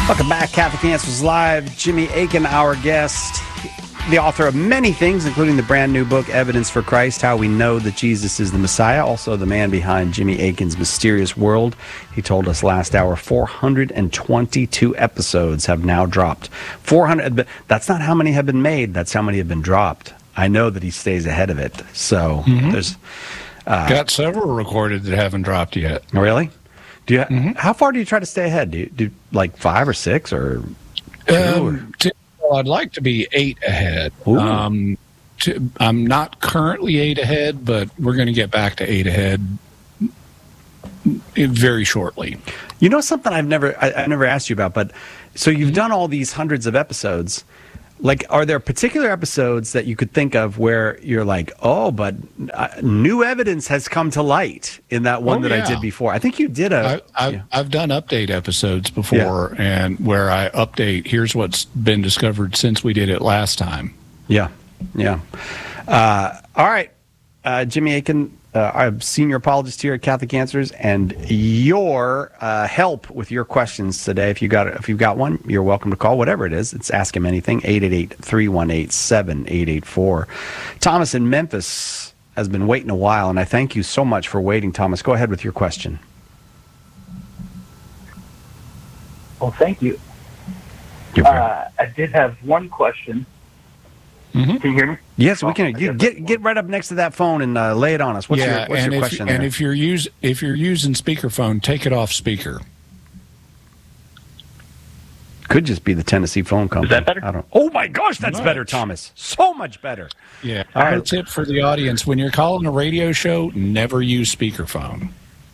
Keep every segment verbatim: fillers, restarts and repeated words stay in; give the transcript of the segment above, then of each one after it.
Welcome back, Catholic Answers Live. Jimmy Akin, our guest, the author of many things, including the brand new book, Evidence for Christ, How We Know That Jesus is the Messiah, also the man behind Jimmy Akin's Mysterious World. He told us last hour four hundred twenty-two episodes have now dropped. four hundred, that's not how many have been made, that's how many have been dropped. I know that he stays ahead of it, so mm-hmm. there's... Uh, Got several recorded that haven't dropped yet. Really? Do you? Mm-hmm. How far do you try to stay ahead? Do you do like five or six or two? Um, to, well, I'd like to be eight ahead. Um, to, I'm not currently eight ahead, but we're going to get back to eight ahead very shortly. You know something I've never I, I've never asked you about, but so you've mm-hmm. done all these hundreds of episodes. Like, are there particular episodes that you could think of where you're like, oh, but uh, new evidence has come to light in that one oh, that yeah. I did before? I think you did a... I, I've, yeah. I've done update episodes before, yeah. and where I update, here's what's been discovered since we did it last time. Yeah, yeah. Uh, all right, uh, Jimmy Akin, uh, I'm senior apologist here at Catholic Answers, and your uh, help with your questions today, if you got if you've got one, you're welcome to call, whatever it is. It's Ask Him Anything, eight eight eight, three one eight, seven eight eight four. Thomas in Memphis has been waiting a while, and I thank you so much for waiting, Thomas. Go ahead with your question. Well, thank you. Uh, I did have one question. Mm-hmm. Can you hear me? Yes, we can. You get get right up next to that phone and uh, lay it on us. What's yeah, your, what's and your if, question? And there? if you're use if you're using speakerphone, take it off speaker. Could just be the Tennessee phone company. Is that better? I don't. Oh my gosh, that's much. better, Thomas. So much better. Yeah. All right. Tip for the audience: when you're calling a radio show, never use speakerphone.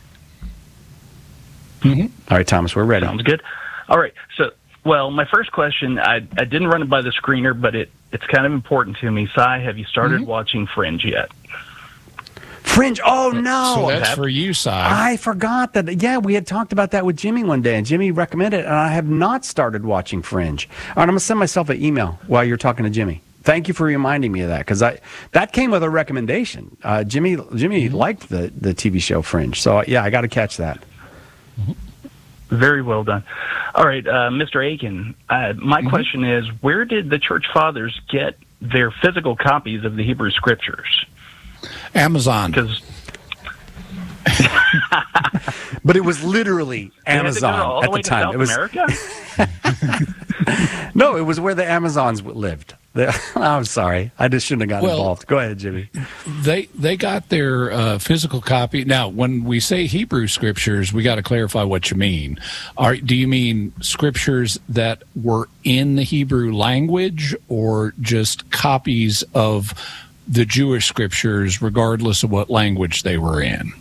Mm-hmm. All right, Thomas, we're ready. Sounds good. All right. So, well, my first question, I I didn't run it by the screener, but it. It's kind of important to me. Cy, have you started mm-hmm. watching Fringe yet? Fringe? Oh, no. So that's for you, Cy. I forgot that. Yeah, we had talked about that with Jimmy one day, and Jimmy recommended it, and I have not started watching Fringe. All right, I'm going to send myself an email while you're talking to Jimmy. Thank you for reminding me of that, because I that came with a recommendation. Uh, Jimmy Jimmy mm-hmm. liked the, the T V show Fringe, so, yeah, I got to catch that. Mm-hmm. Very well done. All right, uh, Mister Akin, uh, my mm-hmm. question is, where did the Church Fathers get their physical copies of the Hebrew Scriptures? Amazon. Because, but it was literally Amazon at the time. South it was America? No, it was where the Amazons lived. I'm sorry. I just shouldn't have gotten well, involved. Go ahead, Jimmy. They they got their uh, physical copy. Now, when we say Hebrew Scriptures, we got to clarify what you mean. Are, do you mean Scriptures that were in the Hebrew language, or just copies of the Jewish Scriptures, regardless of what language they were in?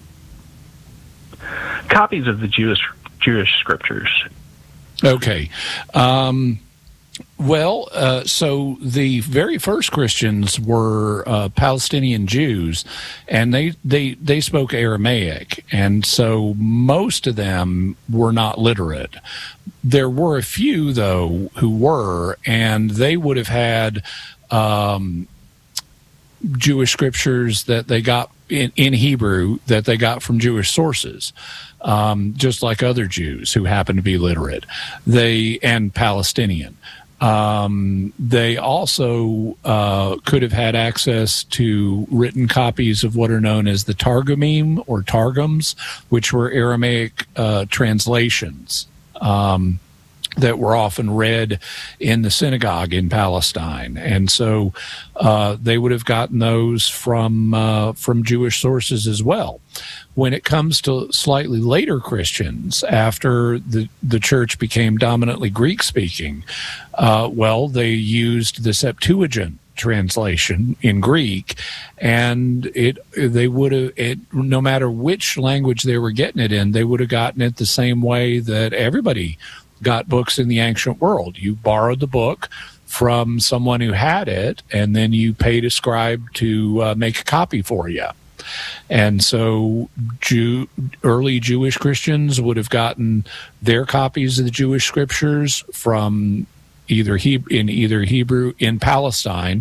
Copies of the Jewish Jewish Scriptures. Okay. Um, well, uh, so the very first Christians were uh, Palestinian Jews, and they, they, they spoke Aramaic, and so most of them were not literate. There were a few, though, who were, and they would have had um, Jewish scriptures that they got in, in Hebrew that they got from Jewish sources. Um, just like other Jews who happen to be literate, they and Palestinian. Um, they also uh, could have had access to written copies of what are known as the Targumim or Targums, which were Aramaic uh, translations um, that were often read in the synagogue in Palestine. And so uh, they would have gotten those from uh, from Jewish sources as well. When it comes to slightly later Christians, after the, the church became dominantly Greek-speaking, uh, well, they used the Septuagint translation in Greek, and it they would have, it, no matter which language they were getting it in, they would have gotten it the same way that everybody got books in the ancient world. You borrowed the book from someone who had it, and then you paid a scribe to uh, make a copy for you. And so Jew, early Jewish Christians would have gotten their copies of the Jewish scriptures from either he, in either Hebrew in Palestine,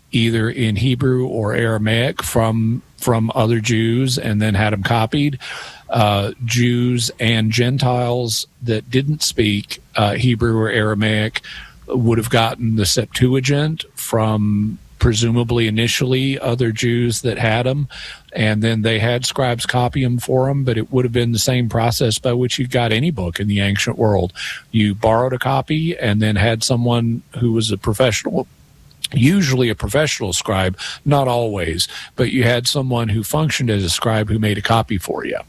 either in Hebrew or Aramaic from from other Jews and then had them copied. Uh, Jews and Gentiles that didn't speak uh, Hebrew or Aramaic would have gotten the Septuagint from presumably initially other Jews that had them, and then they had scribes copy them for them, but it would have been the same process by which you got any book in the ancient world. You borrowed a copy and then had someone who was a professional, usually a professional scribe, not always, but you had someone who functioned as a scribe who made a copy for you.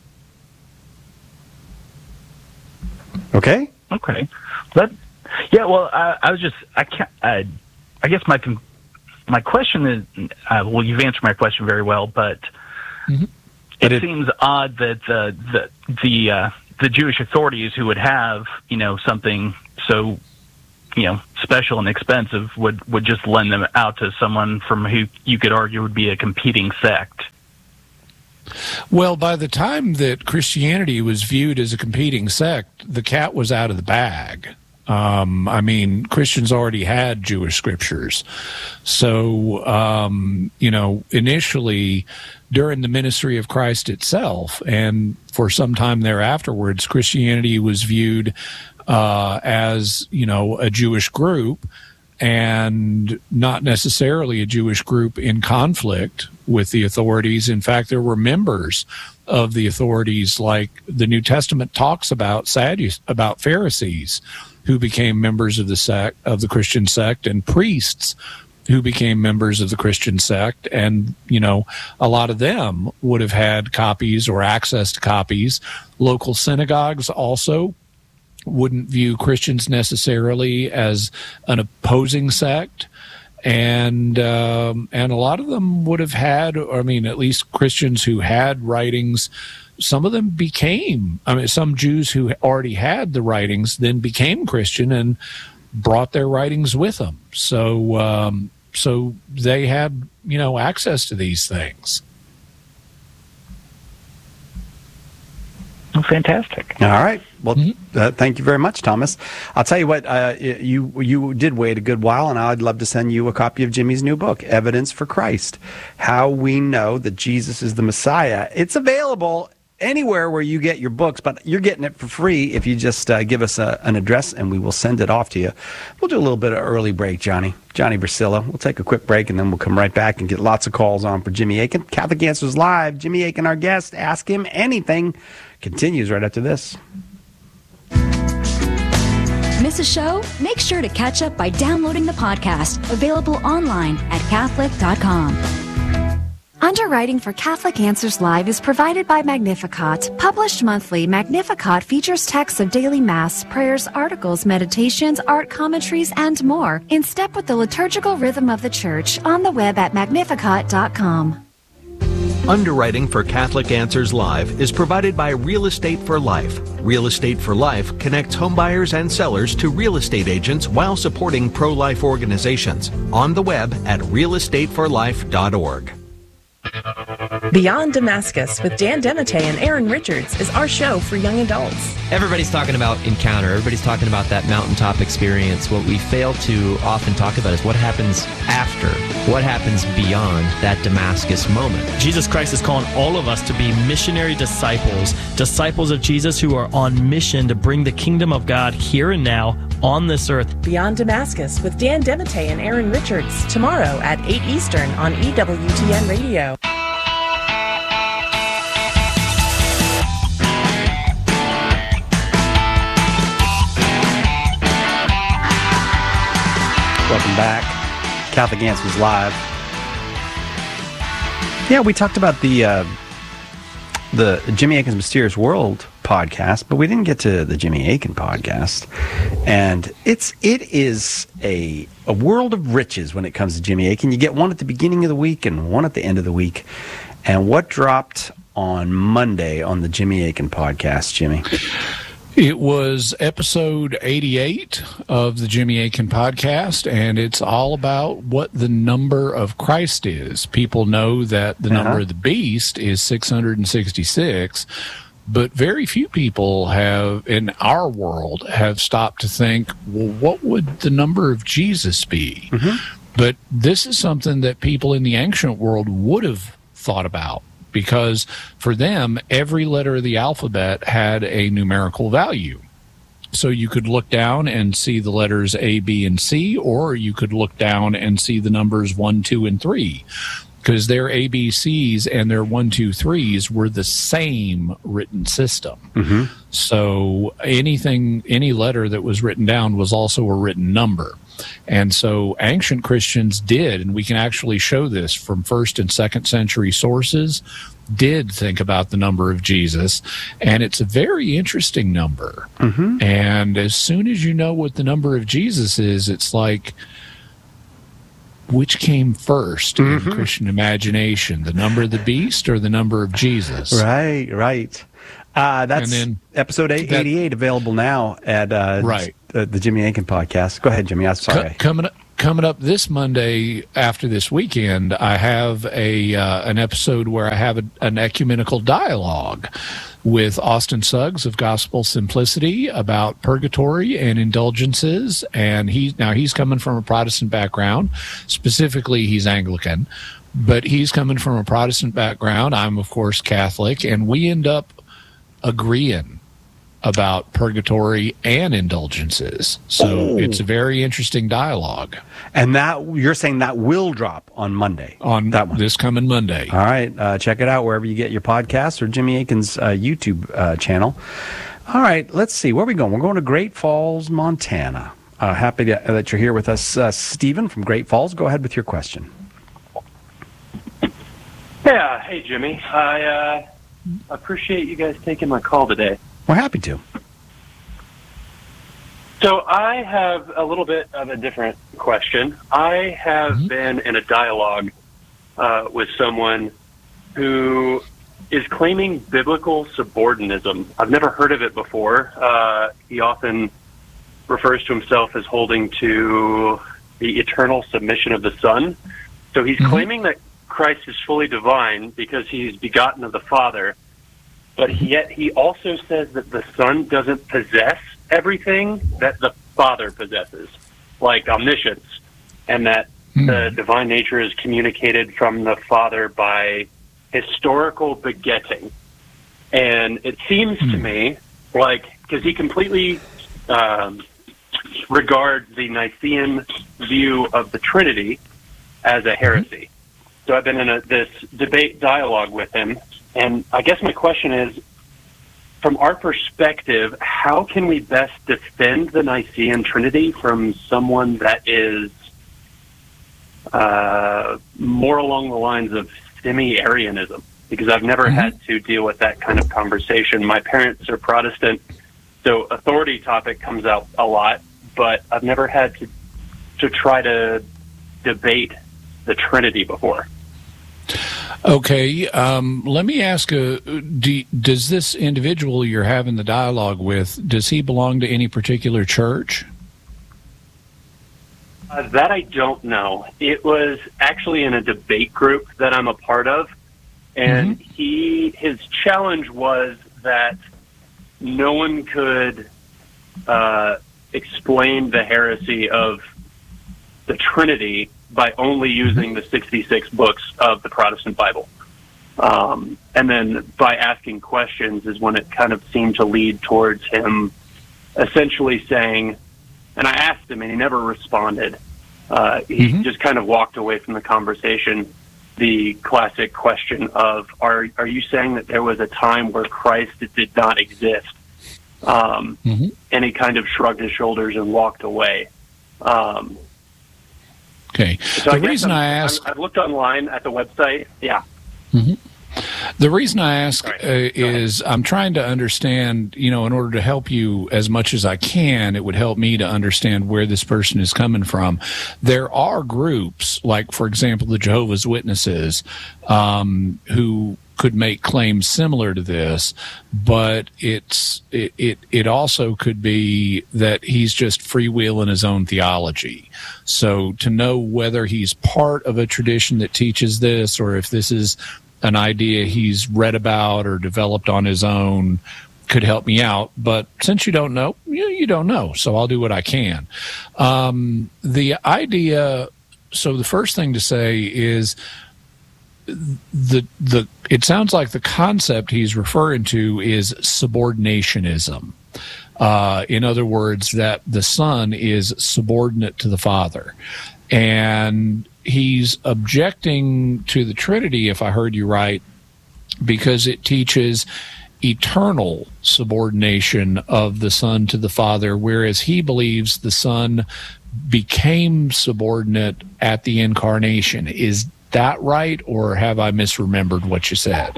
Okay. Okay. That, yeah, well, I, I was just, I can't, I, I guess my my question is, uh, well, you've answered my question very well, but mm-hmm. it, it seems odd that the the the, uh, the Jewish authorities who would have, you know, something so, you know, special and expensive would, would just lend them out to someone from who you could argue would be a competing sect. Well, by the time that Christianity was viewed as a competing sect, the cat was out of the bag. Um, I mean, Christians already had Jewish scriptures. So, um, you know, initially during the ministry of Christ itself and for some time thereafterwards, Christianity was viewed uh, as, you know, a Jewish group and not necessarily a Jewish group in conflict with the authorities. In fact, there were members of the authorities, like the New Testament talks about Sadducees, about Pharisees who became members of the sect, of the Christian sect, and priests who became members of the Christian sect. And, you know, a lot of them would have had copies or access to copies. Local synagogues also wouldn't view Christians necessarily as an opposing sect. And um, and a lot of them would have had, I mean, at least Christians who had writings, some of them became, I mean, some Jews who already had the writings then became Christian and brought their writings with them. So, um, so they had, you know, access to these things. Oh, fantastic. All right. Well, mm-hmm. uh, thank you very much, Thomas. I'll tell you what, uh, you you did wait a good while, and I'd love to send you a copy of Jimmy's new book, Evidence for Christ, How We Know That Jesus is the Messiah. It's available anywhere where you get your books, but you're getting it for free if you just uh, give us a, an address, and we will send it off to you. We'll do a little bit of early break, Johnny. Johnny Brasilla. We'll take a quick break, and then we'll come right back and get lots of calls on for Jimmy Akin. Catholic Answers Live. Jimmy Akin, our guest. Ask him anything. Continues right after this. Miss a show? Make sure to catch up by downloading the podcast, available online at Catholic dot com. Underwriting for Catholic Answers Live is provided by Magnificat. Published monthly, Magnificat features texts of daily Mass, prayers, articles, meditations, art commentaries, and more, in step with the liturgical rhythm of the Church, on the web at Magnificat dot com. Underwriting for Catholic Answers Live is provided by Real Estate for Life. Real Estate for Life connects homebuyers and sellers to real estate agents while supporting pro-life organizations. On the web at real estate for life dot org. Beyond Damascus with Dan Demete and Aaron Richards is our show for young adults. Everybody's talking about encounter. Everybody's talking about that mountaintop experience. What we fail to often talk about is what happens after, what happens beyond that Damascus moment. Jesus Christ is calling all of us to be missionary disciples, disciples of Jesus who are on mission to bring the kingdom of God here and now on this earth. Beyond Damascus with Dan Demete and Aaron Richards, tomorrow at eight Eastern on E W T N Radio. Welcome back. Catholic Answers Live. Yeah, we talked about the uh, the Jimmy Akin's Mysterious World podcast, but we didn't get to the Jimmy Akin podcast. And it's it is a a world of riches when it comes to Jimmy Akin. You get one at the beginning of the week and one at the end of the week. And what dropped on Monday on the Jimmy Akin podcast, Jimmy? It was episode eighty-eight of the Jimmy Akin podcast, and it's all about what the number of Christ is. People know that the uh-huh. number of the beast is six hundred sixty-six, but very few people have, in our world, have stopped to think, well, what would the number of Jesus be? Mm-hmm. But this is something that people in the ancient world would have thought about, because for them, every letter of the alphabet had a numerical value. So you could look down and see the letters A, B, and C, or you could look down and see the numbers one, two, and three, because their A B Cs and their one, two, threes were the same written system. Mm-hmm. So anything, any letter that was written down was also a written number. And so ancient Christians did, and we can actually show this from first and second century sources, did think about the number of Jesus, and it's a very interesting number. Mm-hmm. And as soon as you know what the number of Jesus is, it's like, which came first mm-hmm. in Christian imagination, the number of the beast or the number of Jesus? Right, right. Uh, that's then, episode eight eighty-eight, that, available now at uh, right. the, the Jimmy Akin podcast. Go ahead, Jimmy. I'm sorry. C- coming up. Coming up this Monday after this weekend, I have a uh, an episode where I have a, an ecumenical dialogue with Austin Suggs of Gospel Simplicity about purgatory and indulgences. And he now he's coming from a Protestant background. Specifically, he's Anglican, but he's coming from a Protestant background. I'm, of course, Catholic, and we end up agreeing about purgatory and indulgences. So oh. it's a very interesting dialogue. And that you're saying that will drop on Monday? On that one. This coming Monday. All right. Uh, check it out wherever you get your podcasts or Jimmy Akin's uh, YouTube uh, channel. All right. Let's see. Where are we going? We're going to Great Falls, Montana. Uh, happy to, uh, that you're here with us. Uh, Stephen from Great Falls, go ahead with your question. Yeah. Hey, Jimmy. I uh, appreciate you guys taking my call today. We're happy to. So I have a little bit of a different question. I have mm-hmm. been in a dialogue uh, with someone who is claiming biblical subordinatism. I've never heard of it before. Uh, he often refers to himself as holding to the eternal submission of the Son. So he's mm-hmm. claiming that Christ is fully divine because he's begotten of the Father. But yet he also says that the Son doesn't possess everything that the Father possesses, like omniscience, and that mm. the divine nature is communicated from the Father by historical begetting. And it seems mm. to me like, because he completely um, regards the Nicene view of the Trinity as a heresy. Mm. So I've been in a, this debate dialogue with him. And I guess my question is, from our perspective, how can we best defend the Nicene Trinity from someone that is uh, more along the lines of semi-Arianism? Because I've never mm-hmm. had to deal with that kind of conversation. My parents are Protestant, so authority topic comes out a lot, but I've never had to to try to debate the Trinity before. Okay, um, let me ask, uh, do, does this individual you're having the dialogue with, does he belong to any particular church? Uh, that I don't know. It was actually in a debate group that I'm a part of, and mm-hmm. he his challenge was that no one could uh, explain the heresy of the Trinity by only using the sixty-six books of the Protestant Bible. Um, and then by asking questions is when it kind of seemed to lead towards him essentially saying, and I asked him and he never responded. Uh, he mm-hmm. just kind of walked away from the conversation. The classic question of, are are you saying that there was a time where Christ did not exist? Um, mm-hmm. And he kind of shrugged his shoulders and walked away. Um, Okay. So the I reason I'm, I ask, I'm, I've looked online at the website. Yeah. Mm-hmm. The reason I ask uh, is I'm trying to understand, you know, in order to help you as much as I can, it would help me to understand where this person is coming from. There are groups, like, for example, the Jehovah's Witnesses, um, who could make claims similar to this, but it's it, it it also could be that he's just freewheeling his own theology. So to know whether he's part of a tradition that teaches this, or if this is an idea he's read about or developed on his own, could help me out. But since you don't know, you, you don't know, so I'll do what I can. Um, the idea so the first thing to say is the the. It sounds like the concept he's referring to is subordinationism. Uh, in other words, that the Son is subordinate to the Father, and he's objecting to the Trinity, if I heard you right, because it teaches eternal subordination of the Son to the Father, whereas he believes the Son became subordinate at the incarnation. Is that right, or have I misremembered what you said?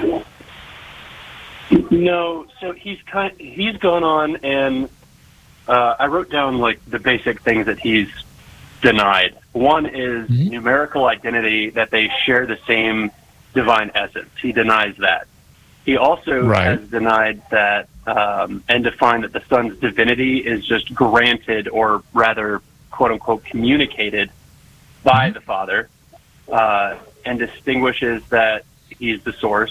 No, so he's kind he's gone on, and uh, I wrote down like the basic things that he's denied. One is mm-hmm. numerical identity, that they share the same divine essence. He denies that. He also right. has denied that um, and defined that the Son's divinity is just granted, or rather, quote unquote, communicated by mm-hmm. the Father, uh, and distinguishes that he's the source